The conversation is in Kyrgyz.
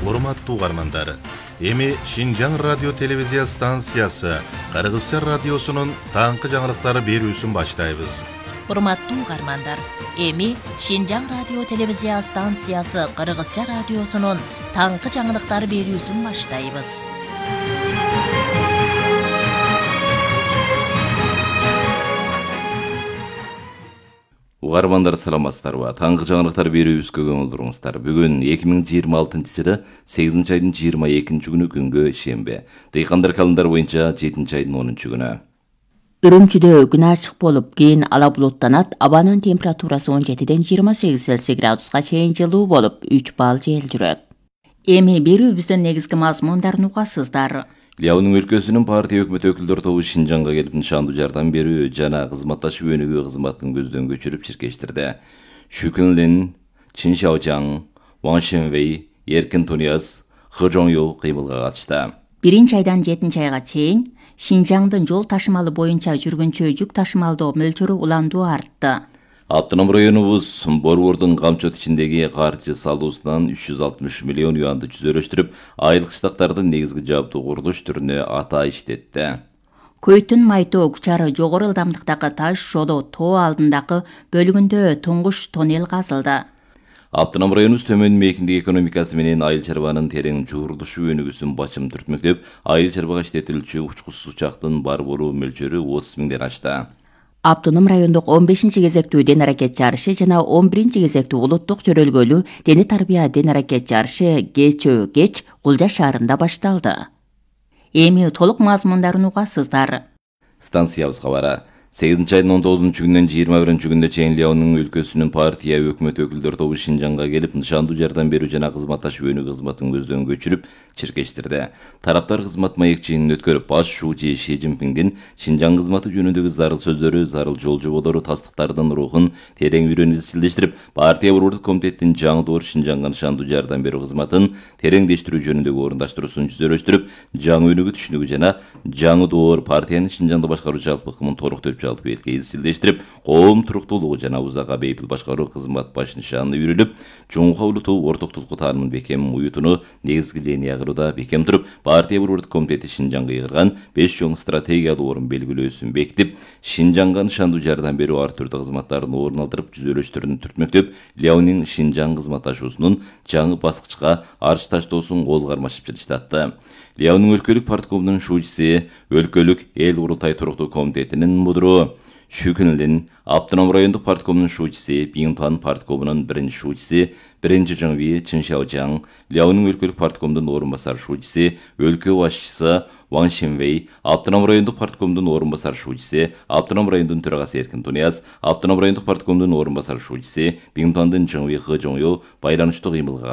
урматтуу угармандар. Эми Шинжаң радио телевизия станциясы Кыргызча радиосунун таңкы жаңылыктары берүүсүн баштайбыз. Урматтуу угармандар, эми Шинжаң радио телевизия станциясы Кыргызча радиосунун таңкы жаңылыктары берүүсүн баштайбыз. Угармандар саламатсыздарбы? Таңкы жаңылыктар берүүбүзгө көңүл буруңуздар. Бүгүн 2026-жылы 8 айдын 22 күнгө шембе. Дыйкандар календар боюнча 7 айдын 10 күнү. Үрүмчүдө күн ачык болуп, кийин ала булуттанат. Абанын температурасы 17ден 28 Цельсий градуска чейин жылуу болуп, 3 балл жел жүрөт. Эми берүүбүздүн негизги мазмундарын угасыздар. Ляонун өлкөсүнүн партия өкмөт өкүлдөр тобу Шинжаңга келип нышандуу жардам берүү жана кызматташуу өнүгүү кызматын көздөн көчүрүп чиркештирди. Шүкүнлин, Чин Шаочаң, Ван Шенвей, Эркин Тунияз, Хы Жоңю кыймылга катышты. 1-айдан 7-айга чейин Шинжаңдын жол ташымалы боюнча жүргүнчү жүк ташымалдоо мөлчөрү уламдуу артты. Автоном районубуз борбордун камчот ичиндеги каржы салуусунан 360 миллион юанды жүзөлөштүрүп, айылык штактардын негизги жабдуу курулуш түрүнө ата иштетти. Көйтүн Майтоо Кучары жогору ылдамдыктагы таш жолу тоо алдындагы бөлүгүндө туңгуш тоннел казылды. Автоном районубуз төмөн мейкиндик экономикасы менен айыл чарбанын терең жуурулушу өнүгүүсүн башым түртмөктөп, айыл чарбага иштетилүүчү учкучсуз учактын бар болуу мөлчөрү 30 миңден ашты. Автоном райондук 15-кезектүү ден аракет жарышы жана 11-кезектүү улуттук жөрөлгөлүү дене тарбия ден аракет жарышы кеч Кулжа шаарында башталды. Эми толук мазмундарын угасыздар. Станциябыз кабары. 8 айдын 19 күнүнөн 21 күнүнө чейин Ляонун өлкөсүнүн партия өкмөт өкүлдөр тобу Шинжаңга келип нышандуу жардам берүү жана кызматташуу өнүгүү кызматын көздөн көчүрүп чиркештирди. Тараптар кызмат маекчигин өткөрүп, баш шуучу Ши Цзиньпиндин Шинжаң кызматы жөнүндөгү зарыл сөздөрү, зарыл жол жоболору, тастыктардын рухун терең үйрөнүп изчилдештирип, партия борбордук комитеттин жаңы доор Шинжаңга нышандуу жардам берүү кызматын тереңдештирүү жөнүндөгү орундаштыруусун жүзөлөштүрүп, жаңы өнүгүү түшүнүгү жана жаңы доор партиянын Шинжаңда башкаруу жалпы ыкмын толук жалпы элге изчилдештирип, коом туруктуулугу жана узакка бейпил башкаруу кызмат баш нишанына үйрөлүп, жумга улутуу ортоктулукку таанымын бекем уютууну негизги линия кылууда бекем туруп, партия борбордук комитети Шинжаңга ыйгарган 5 чоң стратегиялуу орун белгилөөсүн бекитип, Шинжаңга нышандуу жардам берүү ар түрдүү кызматтарын орун алдырып, жүзөлөштөрүн түртмөктөп, Ляонун Шинжаң кызматташуусунун жаңы баскычка арч таштоосун кол кармашып жатышты. Ляонун өлкөлүк парткомунун шуучусу, өлкөлүк эл курултай туруктуу комитетинин мудуру Шүкүнлин, Автоном райондук парткомунун шуучусу, Биңтуан парткомунун биринчи шуучусу, биринчи Жыңви Чин Шаочаң, Ляонун өлкөлүк парткомунун орун басар шуучусу, өлкө башчысы Ван Шенвей, Автоном райондук парткомунун орун басар шуучусу, Автоном райондун төрагасы Эркин Тунияз, Автоном райондук парткомунун орун басар шуучусу, Биңтуандын Жыңви Хы Жоңю байланыштуу кыймылга